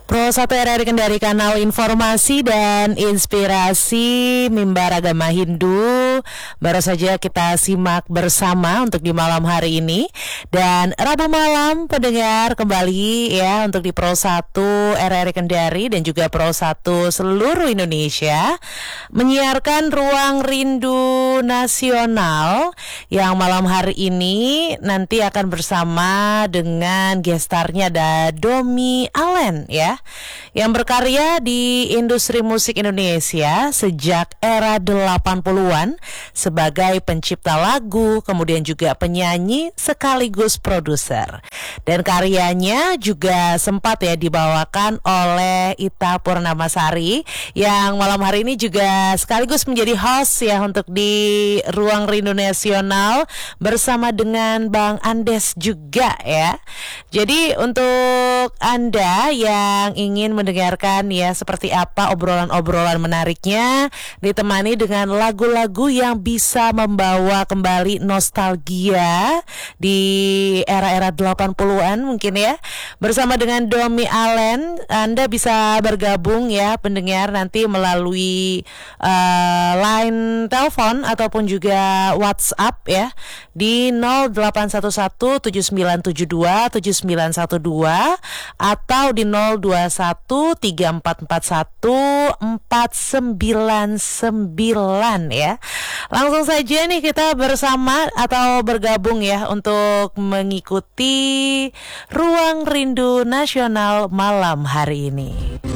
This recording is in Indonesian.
Pro 1 RRI Kendari, kanal informasi dan inspirasi mimbar agama Hindu. Baru saja kita simak bersama untuk di malam hari ini. Dan Rabu malam pendengar kembali ya untuk di Pro 1 RRI Kendari dan juga Pro 1 seluruh Indonesia menyiarkan Ruang Rindu Nasional yang malam hari ini nanti akan bersama dengan gestarnya ada Domi Allen ya, yang berkarya di industri musik Indonesia sejak era 80-an sebagai pencipta lagu, kemudian juga penyanyi sekaligus produser. Dan karyanya juga sempat ya dibawakan oleh Ita Purnamasari yang malam hari ini juga sekaligus menjadi host ya untuk di Ruang Rindu Nasional bersama dengan Bang Andes juga ya. Jadi untuk Anda yang ingin mendengarkan ya seperti apa obrolan-obrolan menariknya, ditemani dengan lagu-lagu yang bisa membawa kembali nostalgia di era-era 80-an mungkin ya. Bersama dengan Domi Allen, Anda bisa bergabung ya pendengar nanti melalui line telepon ataupun juga WhatsApp ya di 0811 7972 7912 atau di 021 3441 499 ya. Langsung saja nih kita bersama atau bergabung ya untuk mengikuti Ruang Rindu Nasional malam hari ini.